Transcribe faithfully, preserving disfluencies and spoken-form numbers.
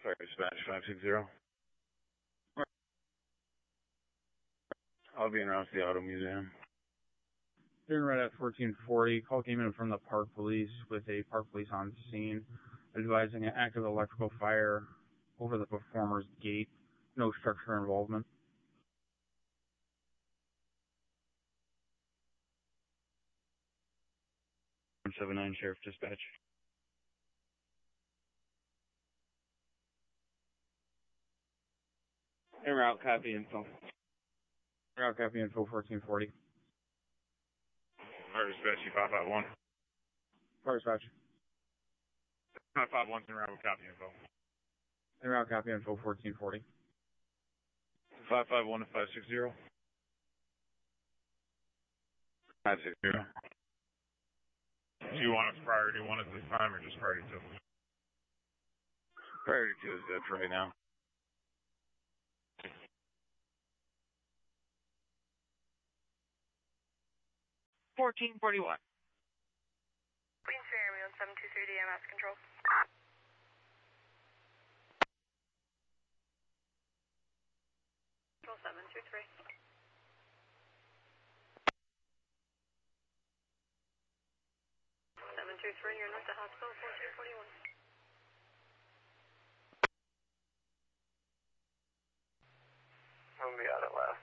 Sorry, dispatch five six zero. I'll be in around the Auto Museum. Turn right at fourteen forty. Call came in from the Park Police with a Park Police on scene, advising an active electrical fire over the performer's gate. No structure involvement. one seven nine Sheriff Dispatch. En route, copy info. En route, copy info fourteen forty. Fire Dispatch five five one. Fire Dispatch. five five one's en route, copy info. En route, copy info fourteen forty. five five one to five six zero. five six zero. Do you want us priority one at this time or just priority two? Priority two is good for right now. fourteen forty-one. Queens Ferry, on seven two three D M S control. Control seven two three. seven two three, you're north of hospital, fourteen forty-one. I'm gonna be out at last.